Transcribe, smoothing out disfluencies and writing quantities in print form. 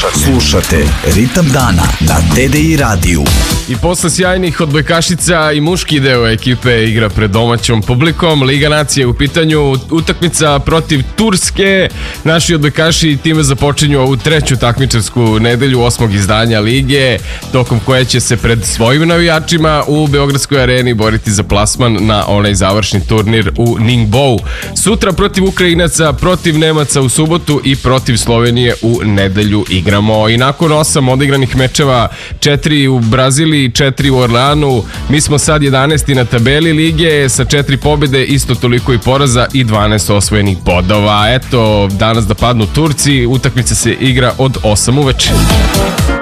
Slušate Ritam dana na TDI radiju. I posle sjajnih odbojkašica i muški deo ekipe igra pred domaćom publikom. Liga nacije u pitanju, utakmica protiv Turske. Naši odbojkaši time započinju ovu treću takmičarsku nedelju 8. izdanja lige, tokom koje će se pred svojim navijačima u Beogradskoj areni boriti za plasman na onaj završni turnir u Ningbou. Sutra protiv Ukrajinaca, protiv Nemaca u subotu i protiv Slovenije u nedelju igramo. I nakon 8 odigranih mečeva, 4 u Braziliji, 4 u Orleanu, mi smo sad 11. na tabeli lige sa 4 pobjede, isto toliko i poraza i 12 osvojenih bodova. Eto, danas da padnu Turci, utakmica se igra od 8 uveče.